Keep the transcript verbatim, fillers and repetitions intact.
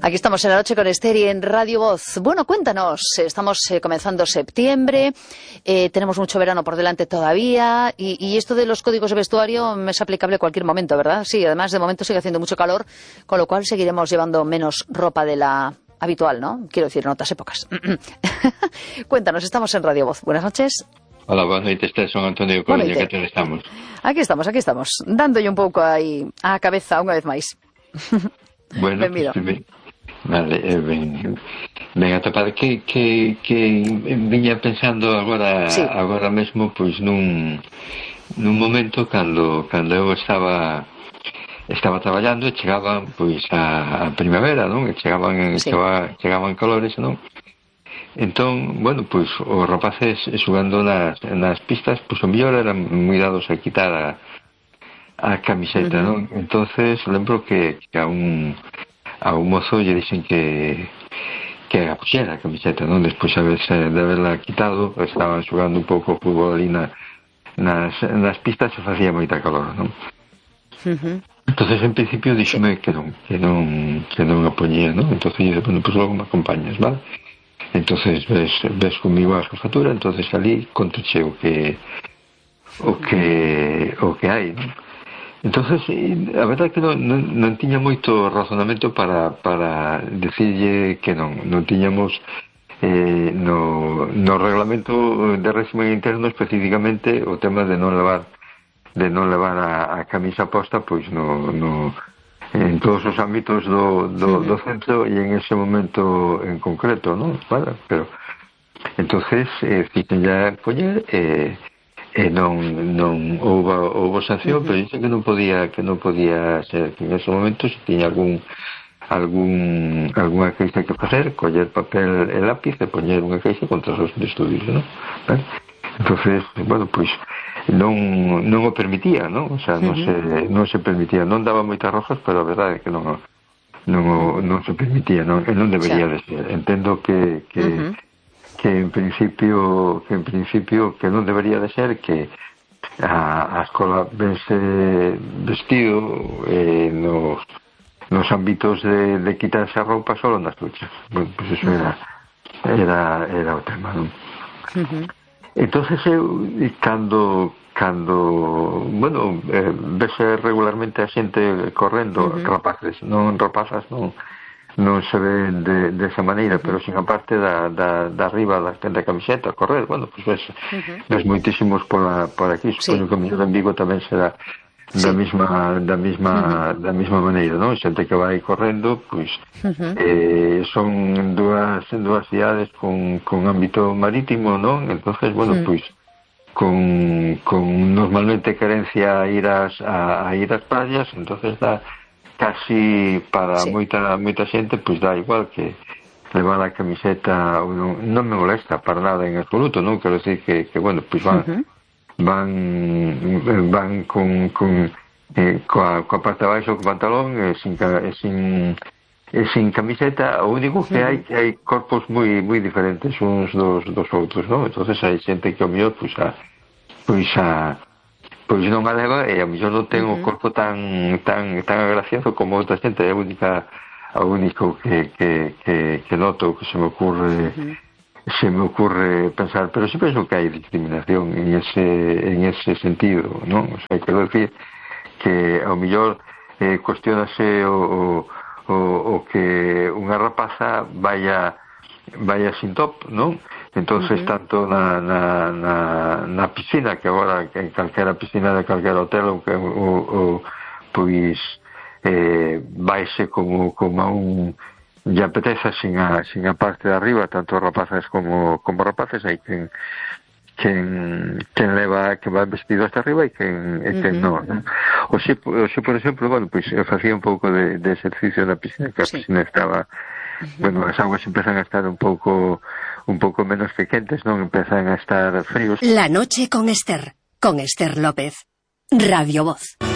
Aquí estamos en la noche con Esther y en Radio Voz. Bueno, cuéntanos, estamos eh, comenzando septiembre, eh, tenemos mucho verano por delante todavía y, y esto de los códigos de vestuario es aplicable a cualquier momento, ¿verdad? Sí, además de momento sigue haciendo mucho calor, con lo cual seguiremos llevando menos ropa de la habitual, ¿no? Quiero decir, en otras épocas. Cuéntanos, estamos en Radio Voz. Buenas noches. Hola, buenas noches, Esther, son Antonio Coruña, ¿qué tal estamos? Aquí estamos, aquí estamos, dándolle un pouco aí á cabeza unha vez máis. Bueno, Benvido. Pues, vale, eh, ben, ben atopado que, que, que viña pensando agora sí. agora mesmo pois nun nun momento cando cando eu estaba estaba traballando e chegaban pois a, a primavera, non? E chegaban sí. chegaba, chegaban colores, non? Entón, bueno, pois os rapaces xogando nas, nas pistas, pois o mellor eran moi dados a quitar a, a camiseta, uh-huh. non? Entonces lembro que, que a un a un mozo lle dixen que que a puxera a camiseta, non? Despois a veces de haberla quitado, estaban xogando un pouco o fútbol ali na, nas, nas pistas e facía moita calor, non? Uh-huh. Entonces en principio díxome que non, que non que non a poñía, non? Entonces lle bueno, pois logo me acompañas, vale? Entonces ves, ves conmigo a jefatura, entonces ali contoche o que o que o que hai, non? Entonces a verdade é que non, non, non tiña moito razonamento para, para decirlle que non, non tiñamos eh, no, no reglamento de régimen interno especificamente o tema de non levar de non levar a, a camisa posta pois no, no en todos os ámbitos do, do, do centro e en ese momento en concreto, ¿no? Vale, pero entonces eh, fixen ya poñer e eh, eh, non non houve houve sanción, uh-huh. pero dice que non podía que non podía ser que en ese momento se tiña algún algún algunha queixa que facer, coller papel e lápiz e poñer unha queixa contra os estudios, ¿no? Vale? Entonces, bueno, pois non non o permitía, non? O sea, non uh-huh. se non se permitía, non daba moitas rojas, pero a verdade é que non non non se permitía, non, e non debería de ser. Entendo que que uh-huh. que en principio que en principio que non debería de ser que a, a escola vense vestido eh, nos nos ámbitos de, de quitarse a roupa solo nas duchas. Bueno, pues eso uh-huh. era era era o tema, non? Uh-huh. Entonces eu cando cando bueno eh, vese regularmente a xente correndo, uh-huh. rapaces, non rapazas, non non se ve de, de esa maneira, uh-huh. pero sin a parte da, da, da arriba da, da camiseta correr, bueno, pues ves, uh-huh. ves moitísimos por, la, por aquí, supoño sí. que o mellor en Vigo tamén será da sí. mesma da mesma uh-huh. da mesma maneira, non? Xente que vai correndo, pois uh-huh. eh, son dúas dúas cidades con con ámbito marítimo, non? Entonces, bueno, uh-huh. pois con con normalmente carencia a ir ás a, a ir ás playas, entonces dá casi para sí. moita moita xente, pois dá igual que levar a camiseta, non, non me molesta para nada en absoluto, non? Quero decir que que bueno, pois van uh-huh. van van con con eh, coa, coa parte de baixo co pantalón e sin, e sin e sin camiseta. O único que hai que hai corpos moi moi diferentes uns dos dos outros, non? Entonces hai xente que o mellor pois a pois a pois non a leva e a mellor non ten uh-huh. o corpo tan tan tan agraciado como outra xente. É a única a único que que que que noto que se me ocurre uh-huh. se me ocurre pensar, pero sí penso que hai discriminación en ese en ese sentido, non? O sea, quero decir que ao mellor eh, cuestionase o, o, o que unha rapaza vaya vaya sin top, non? Entonces uh-huh. tanto na, na, na, na piscina, que agora en calquera piscina de calquera hotel o, o, o pois eh, vaise como, como a un e apeteza sin a, sin a parte de arriba, tanto rapazas como, como rapaces, hai quen, quen, quen leva, que va vestido hasta arriba e quen, e quen uh-huh. non, non? O xe, o xe, por exemplo, bueno, pois eu facía un pouco de, de exercicio na piscina, que a sí. piscina estaba, uh-huh. bueno, as aguas empezan a estar un pouco, un pouco menos que quentes, non? Empezan a estar fríos. La noche con Esther, con Esther López, Radio Voz.